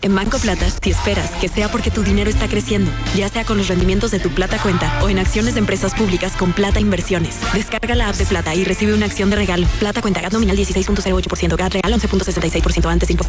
En Banco Plata, si esperas que sea porque tu dinero está creciendo, ya sea con los rendimientos de tu Plata Cuenta o en acciones de empresas públicas con Plata Inversiones. Descarga la app de Plata y recibe una acción de regalo. Plata Cuenta, GAT nominal 16.08%, GAT real 11.66% antes impuestos.